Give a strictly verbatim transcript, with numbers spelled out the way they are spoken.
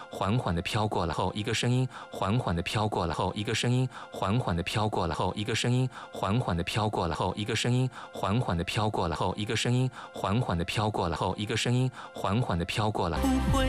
缓缓地飘过来后，一个声音缓缓地飘过来后，一个声音缓缓地飘过来后，一个声音缓缓地飘过来后，一个声音缓缓地飘过来后，一个声音缓缓地飘过来后，一个声音缓缓地飘过来。